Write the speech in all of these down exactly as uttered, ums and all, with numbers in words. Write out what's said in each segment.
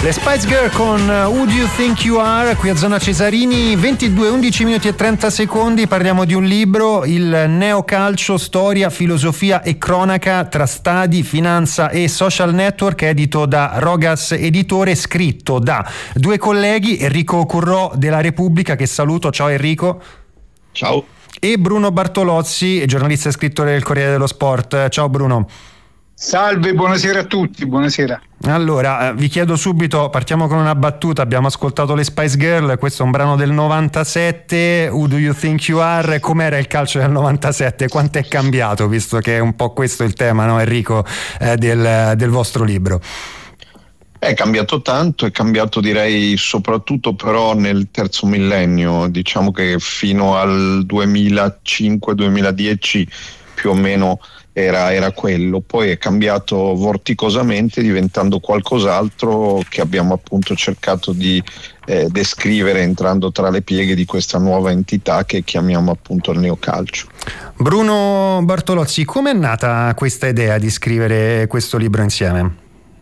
Le Spice Girl con Who Do You Think You Are, qui a Zona Cesarini, ventidue, undici minuti e trenta secondi. Parliamo di un libro, il Neocalcio, storia, filosofia e cronaca tra stadi, finanza e social network, edito da Rogas Editore, scritto da due colleghi, Enrico Currò della Repubblica, che saluto. Ciao Enrico. Ciao. E Bruno Bartolozzi, giornalista e scrittore del Corriere dello Sport. Ciao Bruno. Salve, buonasera a tutti, buonasera. Allora, vi chiedo subito, partiamo con una battuta. Abbiamo ascoltato le Spice Girl, questo è un brano del novantasette, Who Do You Think You Are? Com'era il calcio del novantasette? Quanto è cambiato, visto che è un po' questo il tema, no Enrico, eh, del, del vostro libro? È cambiato tanto, è cambiato direi soprattutto però nel terzo millennio, diciamo che fino al duemilacinque duemiladieci più o meno Era, era quello, poi è cambiato vorticosamente diventando qualcos'altro che abbiamo appunto cercato di eh, descrivere entrando tra le pieghe di questa nuova entità che chiamiamo appunto il neocalcio. Bruno Bartolozzi, com'è nata questa idea di scrivere questo libro insieme?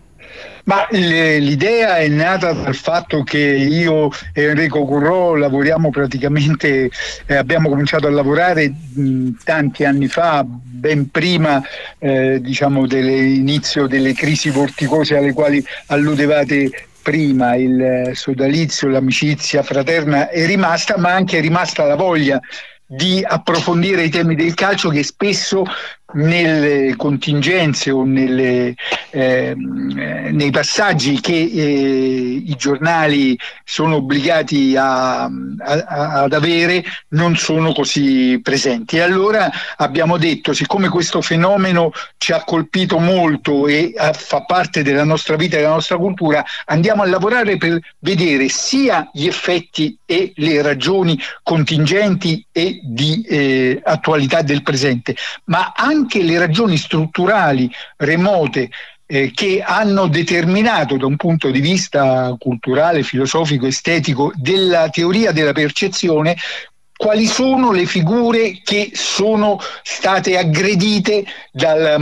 Ma l'idea è nata dal fatto che io e Enrico Currò lavoriamo praticamente, eh, abbiamo cominciato a lavorare mh, tanti anni fa, ben prima eh, diciamo dell'inizio delle crisi vorticose alle quali alludevate prima. Il sodalizio, l'amicizia fraterna è rimasta, ma anche è rimasta la voglia di approfondire i temi del calcio che spesso nelle contingenze o nelle, eh, nei passaggi che eh, i giornali sono obbligati a, a, ad avere non sono così presenti. E allora abbiamo detto, siccome questo fenomeno ci ha colpito molto e a, fa parte della nostra vita e della nostra cultura, andiamo a lavorare per vedere sia gli effetti e le ragioni contingenti e di eh, attualità del presente, ma anche anche le ragioni strutturali remote eh, che hanno determinato da un punto di vista culturale, filosofico, estetico della teoria della percezione quali sono le figure che sono state aggredite dal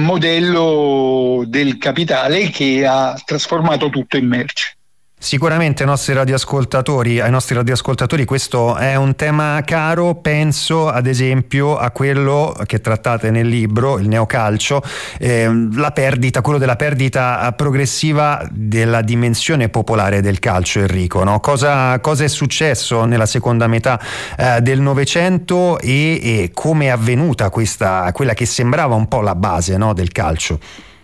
modello del capitale che ha trasformato tutto in merce. Sicuramente ai nostri radioascoltatori, ai nostri radioascoltatori questo è un tema caro. Penso ad esempio a quello che trattate nel libro, il neocalcio, eh, la perdita, quello della perdita progressiva della dimensione popolare del calcio, Enrico, no? Cosa, cosa è successo nella seconda metà eh, del Novecento e, e come è avvenuta questa, quella che sembrava un po' la base, no, del calcio?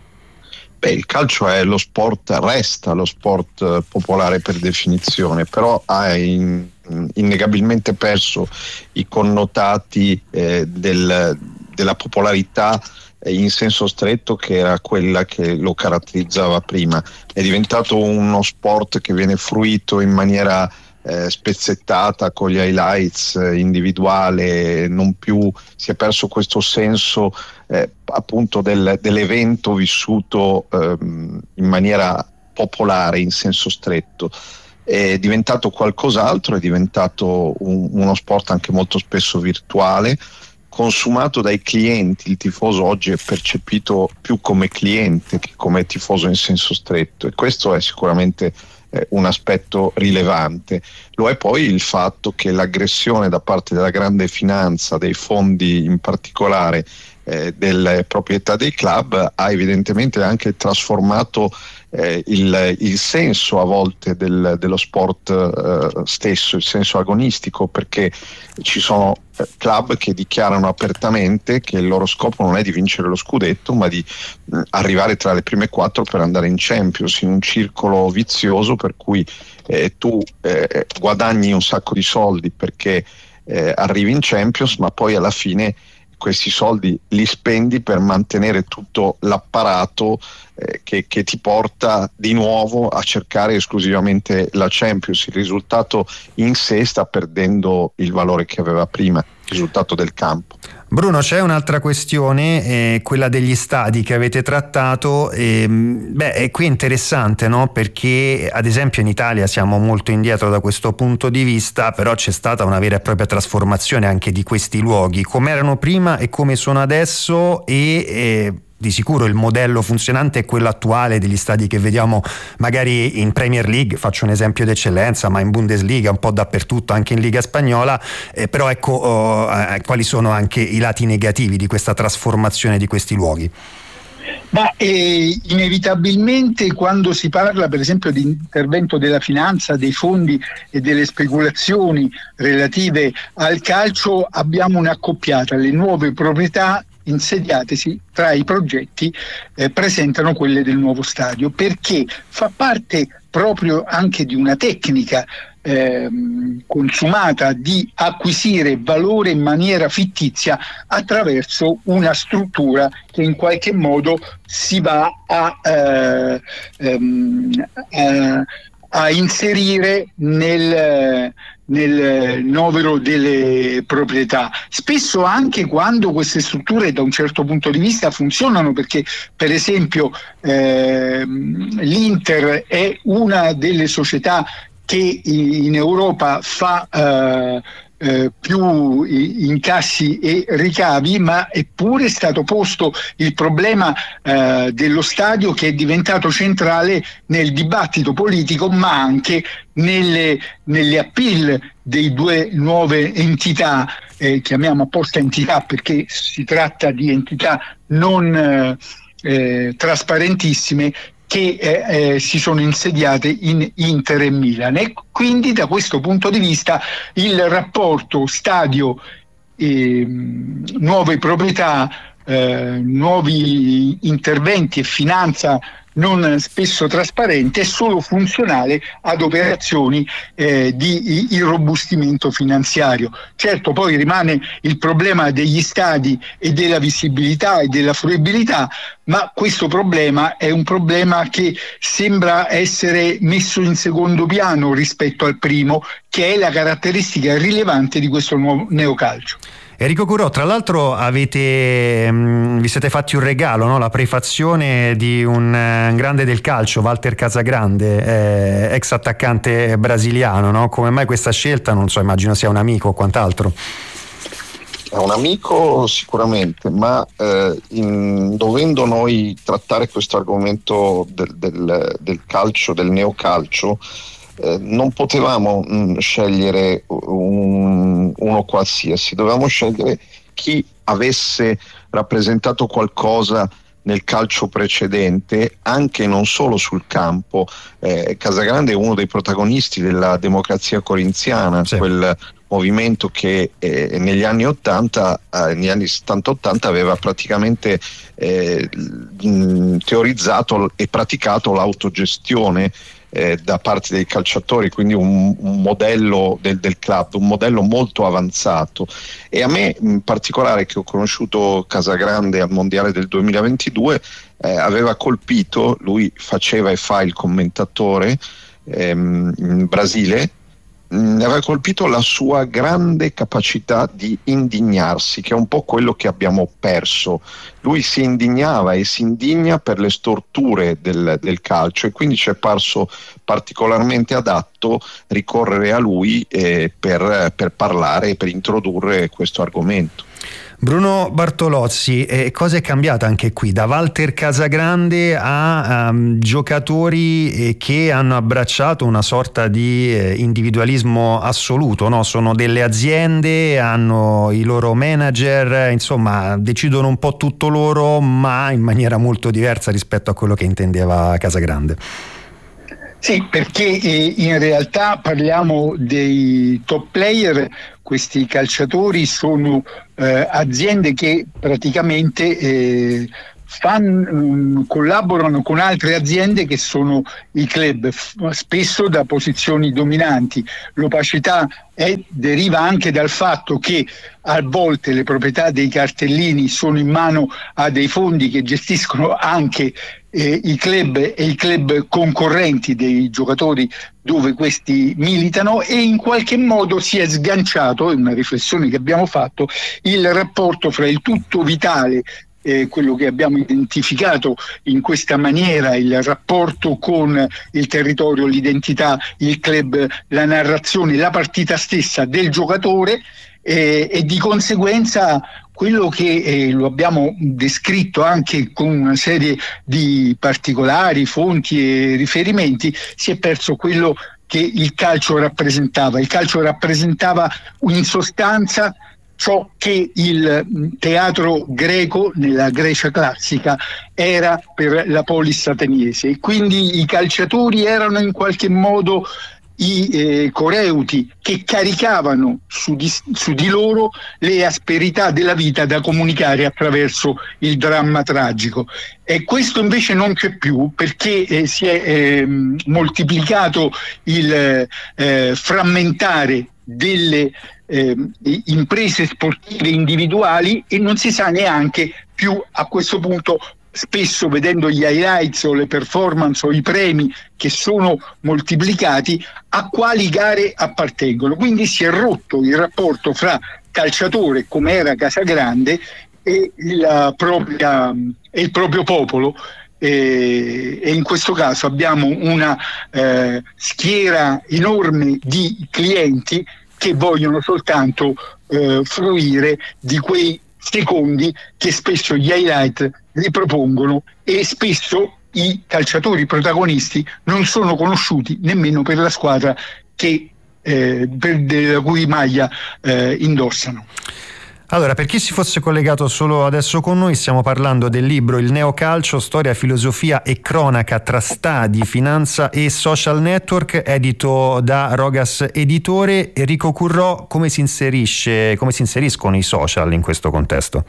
Beh, il calcio è lo sport, resta lo sport popolare per definizione, però ha in, innegabilmente perso i connotati eh, del, della popolarità in senso stretto che era quella che lo caratterizzava prima. È diventato uno sport che viene fruito in maniera Eh, spezzettata con gli highlights, eh, individuale, non più, si è perso questo senso eh, appunto del, dell'evento vissuto ehm, in maniera popolare in senso stretto. È diventato qualcos'altro, è diventato un, uno sport anche molto spesso virtuale, consumato dai clienti. Il tifoso oggi è percepito più come cliente che come tifoso in senso stretto, e questo è sicuramente un aspetto rilevante. Lo è poi il fatto che l'aggressione da parte della grande finanza, dei fondi in particolare, eh, delle proprietà dei club, ha evidentemente anche trasformato eh, il, il senso a volte del, dello sport eh, stesso, il senso agonistico, perché ci sono eh, club che dichiarano apertamente che il loro scopo non è di vincere lo scudetto, ma di mh, arrivare tra le prime quattro per andare in Champions, in un circolo vizioso per cui eh, tu eh, guadagni un sacco di soldi perché eh, arrivi in Champions, ma poi alla fine questi soldi li spendi per mantenere tutto l'apparato eh, che, che ti porta di nuovo a cercare esclusivamente la Champions. Il risultato in sé sta perdendo il valore che aveva prima, il risultato del campo. Bruno, c'è un'altra questione, eh, quella degli stadi che avete trattato. Eh, beh, è qui interessante, no? Perché ad esempio in Italia siamo molto indietro da questo punto di vista, però c'è stata una vera e propria trasformazione anche di questi luoghi, come erano prima e come sono adesso, e eh, di sicuro il modello funzionante è quello attuale degli stadi che vediamo magari in Premier League, faccio un esempio d'eccellenza, ma in Bundesliga, un po' dappertutto, anche in Liga Spagnola, eh, però ecco oh, eh, quali sono anche i lati negativi di questa trasformazione di questi luoghi? Ma eh, inevitabilmente quando si parla per esempio di intervento della finanza, dei fondi e delle speculazioni relative al calcio, abbiamo un'accoppiata, le nuove proprietà insediatesi tra i progetti eh, presentano quelle del nuovo stadio, perché fa parte proprio anche di una tecnica eh, consumata di acquisire valore in maniera fittizia attraverso una struttura che in qualche modo si va a, eh, ehm, a, a inserire nel nel novero delle proprietà, spesso anche quando queste strutture da un certo punto di vista funzionano, perché per esempio ehm, l'Inter è una delle società che in Europa fa eh, eh, più incassi e ricavi, ma eppure è stato posto il problema eh, dello stadio, che è diventato centrale nel dibattito politico, ma anche nelle, nelle appeal dei due nuove entità, eh, chiamiamo apposta entità perché si tratta di entità non eh, eh, trasparentissime, che eh, eh, si sono insediate in Inter e Milan, e quindi da questo punto di vista il rapporto stadio eh, nuove proprietà, eh, nuovi interventi e finanza non spesso trasparente è solo funzionale ad operazioni eh, di irrobustimento finanziario. Certo, poi rimane il problema degli stadi e della visibilità e della fruibilità, ma questo problema è un problema che sembra essere messo in secondo piano rispetto al primo, che è la caratteristica rilevante di questo nuovo neocalcio. Enrico Curò, tra l'altro avete mh, vi siete fatti un regalo, no? La prefazione di un, un grande del calcio, Walter Casagrande, eh, ex attaccante brasiliano, no? Come mai questa scelta? Non so, immagino sia un amico o quant'altro. È un amico sicuramente, ma eh, in, dovendo noi trattare questo argomento del, del, del calcio, del neocalcio, Eh, non potevamo mh, scegliere un, uno qualsiasi, dovevamo scegliere chi avesse rappresentato qualcosa nel calcio precedente, anche non solo sul campo. eh, Casagrande è uno dei protagonisti della democrazia corinziana, sì. Quel movimento che eh, negli anni ottanta, eh, negli anni settanta ottanta aveva praticamente eh, mh, teorizzato e praticato l'autogestione Eh, da parte dei calciatori, quindi un, un modello del, del club, un modello molto avanzato. E a me in particolare, che ho conosciuto Casagrande al mondiale del duemilaventidue, eh, aveva colpito, lui faceva e fa il commentatore ehm, in Brasile, mh, aveva colpito la sua grande capacità di indignarsi, che è un po' quello che abbiamo perso. Lui si indignava e si indigna per le storture del, del calcio, e quindi ci è parso particolarmente adatto ricorrere a lui eh, per, per parlare e per introdurre questo argomento. Bruno Bartolozzi, eh, cosa è cambiata anche qui? Da Walter Casagrande a um, giocatori eh, che hanno abbracciato una sorta di eh, individualismo assoluto, no? Sono delle aziende, hanno i loro manager, insomma decidono un po' tutto loro, ma in maniera molto diversa rispetto a quello che intendeva Casagrande. Sì, perché eh, in realtà parliamo dei top player. Questi calciatori sono eh, aziende che praticamente eh, fan, um, collaborano con altre aziende che sono i club, f- spesso da posizioni dominanti. L'opacità è, deriva anche dal fatto che a volte le proprietà dei cartellini sono in mano a dei fondi che gestiscono anche eh, i club e i club concorrenti dei giocatori dove questi militano, e in qualche modo si è sganciato, è una riflessione che abbiamo fatto, il rapporto fra il tutto vitale, Eh, quello che abbiamo identificato in questa maniera, il rapporto con il territorio, l'identità, il club, la narrazione, la partita stessa del giocatore, eh, e di conseguenza quello che eh, lo abbiamo descritto anche con una serie di particolari fonti e riferimenti, si è perso quello che il calcio rappresentava. Il calcio rappresentava in sostanza ciò che il teatro greco nella Grecia classica era per la polis ateniese, e quindi i calciatori erano in qualche modo i eh, coreuti che caricavano su di, su di loro le asperità della vita da comunicare attraverso il dramma tragico. E questo invece non c'è più, perché eh, si è eh, moltiplicato il eh, frammentare delle eh, imprese sportive individuali, e non si sa neanche più a questo punto, spesso vedendo gli highlights o le performance o i premi che sono moltiplicati, a quali gare appartengono. Quindi si è rotto il rapporto fra calciatore, come era Casagrande, e, la propria, e il proprio popolo. E, e in questo caso abbiamo una eh, schiera enorme di clienti che vogliono soltanto eh, fruire di quei secondi che spesso gli highlight li propongono, e spesso i calciatori protagonisti non sono conosciuti nemmeno per la squadra che, eh, per la cui maglia eh, indossano. Allora, per chi si fosse collegato solo adesso con noi, stiamo parlando del libro Il Neocalcio, storia, filosofia e cronaca tra stadi, finanza e social network, edito da Rogas Editore. Enrico Currò, come si inserisce, come si inseriscono i social in questo contesto?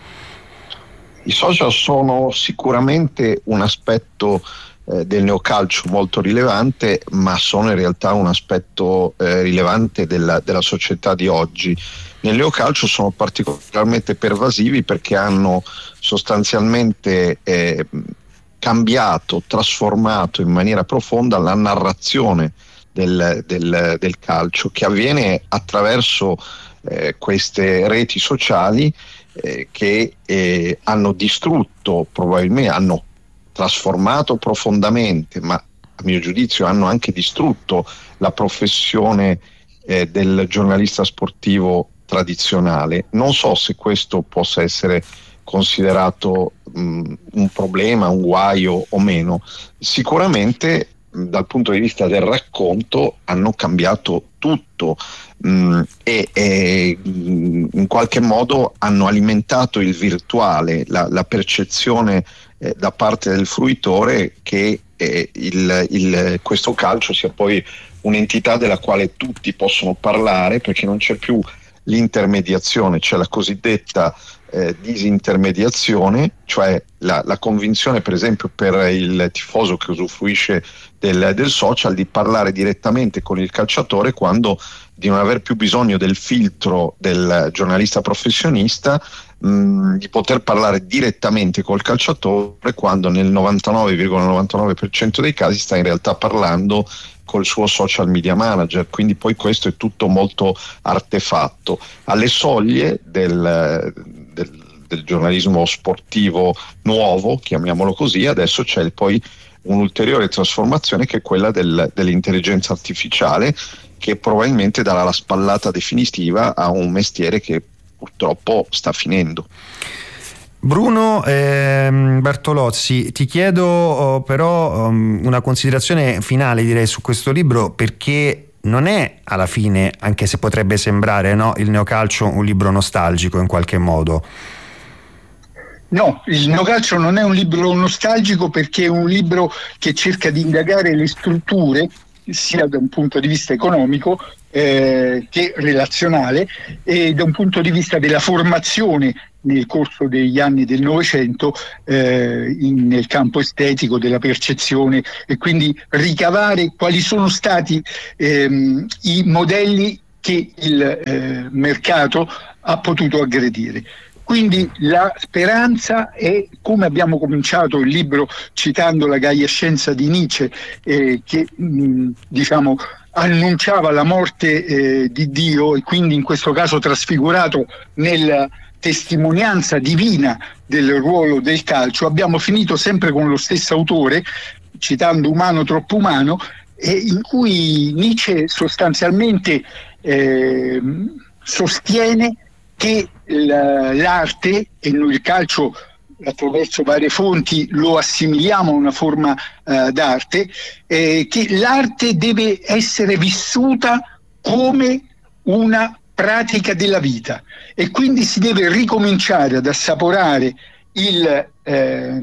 I social sono sicuramente un aspetto eh, del neocalcio molto rilevante, ma sono in realtà un aspetto eh, rilevante della, della società di oggi. Nel neocalcio sono particolarmente pervasivi perché hanno sostanzialmente eh, cambiato, trasformato in maniera profonda la narrazione del, del, del calcio, che avviene attraverso eh, queste reti sociali eh, che eh, hanno distrutto, probabilmente hanno trasformato profondamente, ma a mio giudizio hanno anche distrutto la professione eh, del giornalista sportivo tradizionale. Non so se questo possa essere considerato mh, un problema, un guaio o meno. Sicuramente mh, dal punto di vista del racconto hanno cambiato tutto mh, e, e mh, in qualche modo hanno alimentato il virtuale, la, la percezione eh, da parte del fruitore che eh, il, il, questo calcio sia poi un'entità della quale tutti possono parlare, perché non c'è più l'intermediazione, cioè la cosiddetta eh, disintermediazione, cioè la, la convinzione per esempio per il tifoso che usufruisce del, del social di parlare direttamente con il calciatore, quando di non aver più bisogno del filtro del giornalista professionista, mh, di poter parlare direttamente col calciatore, quando nel novantanove virgola novantanove per cento dei casi sta in realtà parlando col suo social media manager. Quindi poi questo è tutto molto artefatto. Alle soglie del, del, del giornalismo sportivo nuovo, chiamiamolo così, adesso c'è poi un'ulteriore trasformazione che è quella del, dell'intelligenza artificiale, che probabilmente darà la spallata definitiva a un mestiere che purtroppo sta finendo. Bruno ehm, Bartolozzi, ti chiedo oh, però um, una considerazione finale, direi, su questo libro, perché non è alla fine, anche se potrebbe sembrare, no, il neocalcio un libro nostalgico in qualche modo. No, il neocalcio non è un libro nostalgico, perché è un libro che cerca di indagare le strutture, sia da un punto di vista economico eh, che relazionale, e da un punto di vista della formazione nel corso degli anni del Novecento eh, in, nel campo estetico della percezione, e quindi ricavare quali sono stati ehm, i modelli che il eh, mercato ha potuto aggredire. Quindi la speranza è, come abbiamo cominciato il libro citando la Gaia Scienza di Nietzsche, eh, che mh, diciamo annunciava la morte eh, di Dio, e quindi in questo caso trasfigurato nella testimonianza divina del ruolo del calcio. Abbiamo finito sempre con lo stesso autore, citando Umano troppo umano, eh, in cui Nietzsche sostanzialmente eh, sostiene che l'arte, e noi il calcio attraverso varie fonti lo assimiliamo a una forma eh, d'arte, eh, che l'arte deve essere vissuta come una pratica della vita, e quindi si deve ricominciare ad assaporare il, eh,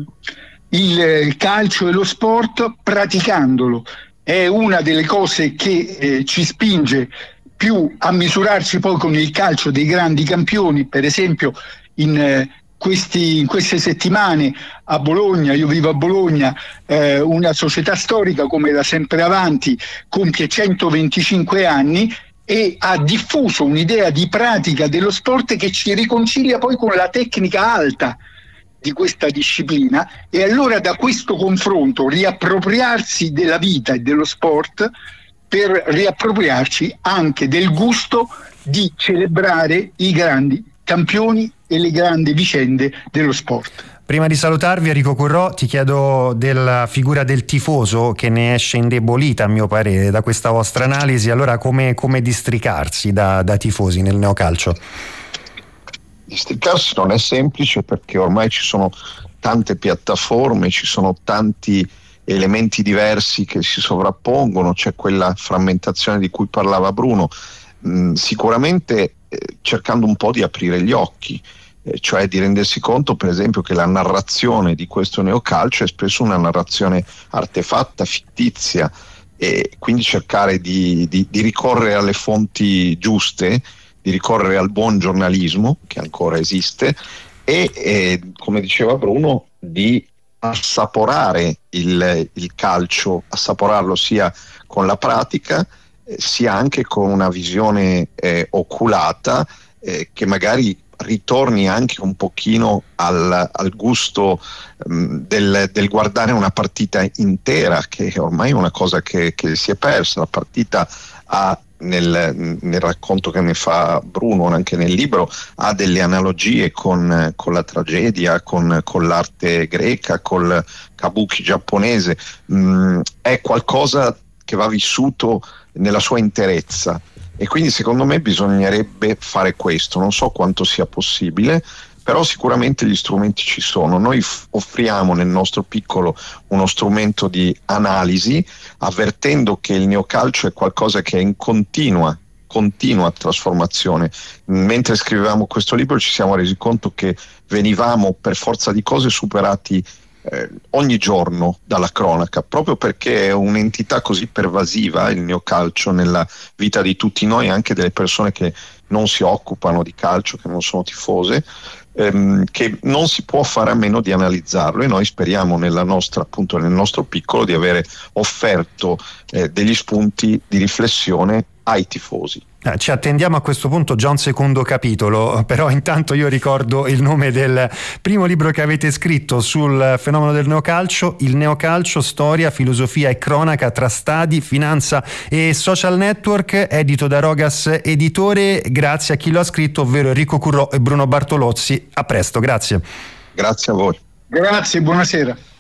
il calcio e lo sport praticandolo. È una delle cose che eh, ci spinge più a misurarci poi con il calcio dei grandi campioni. Per esempio in, eh, questi, in queste settimane a Bologna, io vivo a Bologna, eh, una società storica come la Sempravanti compie centoventicinque anni e ha diffuso un'idea di pratica dello sport che ci riconcilia poi con la tecnica alta di questa disciplina, e allora da questo confronto riappropriarsi della vita e dello sport per riappropriarci anche del gusto di celebrare i grandi campioni e le grandi vicende dello sport. Prima di salutarvi, Enrico Currò, ti chiedo della figura del tifoso, che ne esce indebolita a mio parere da questa vostra analisi. Allora come, come districarsi da, da tifosi nel neocalcio? Districarsi non è semplice, perché ormai ci sono tante piattaforme, ci sono tanti elementi diversi che si sovrappongono, c'è quella frammentazione di cui parlava Bruno. Mm, sicuramente eh, cercando un po' di aprire gli occhi, eh, cioè di rendersi conto per esempio che la narrazione di questo neocalcio è spesso una narrazione artefatta, fittizia, e quindi cercare di, di, di ricorrere alle fonti giuste, di ricorrere al buon giornalismo che ancora esiste, e, e come diceva Bruno, di assaporare il, il calcio, assaporarlo sia con la pratica eh, sia anche con una visione eh, oculata, eh, che magari ritorni anche un pochino al, al gusto mh, del, del guardare una partita intera, che ormai è una cosa che, che si è persa. La partita ha, nel, nel racconto che ne fa Bruno, anche nel libro, ha delle analogie con, con la tragedia, con, con l'arte greca, col kabuki giapponese. Mm, è qualcosa che va vissuto nella sua interezza, e quindi secondo me bisognerebbe fare questo. Non so quanto sia possibile, però sicuramente gli strumenti ci sono. Noi f- offriamo nel nostro piccolo uno strumento di analisi, avvertendo che il neocalcio è qualcosa che è in continua continua trasformazione. Mentre scrivevamo questo libro ci siamo resi conto che venivamo per forza di cose superati eh, ogni giorno dalla cronaca, proprio perché è un'entità così pervasiva il neocalcio nella vita di tutti noi, anche delle persone che non si occupano di calcio, che non sono tifose, ehm, che non si può fare a meno di analizzarlo, e noi speriamo nella nostra, appunto nel nostro piccolo, di avere offerto eh, degli spunti di riflessione ai tifosi. Eh, ci attendiamo a questo punto già un secondo capitolo, però intanto io ricordo il nome del primo libro che avete scritto sul fenomeno del neocalcio: Il neocalcio, storia, filosofia e cronaca tra stadi, finanza e social network, edito da Rogas Editore. Grazie a chi lo ha scritto, ovvero Enrico Currò e Bruno Bartolozzi. A presto, grazie. Grazie a voi. Grazie, buonasera.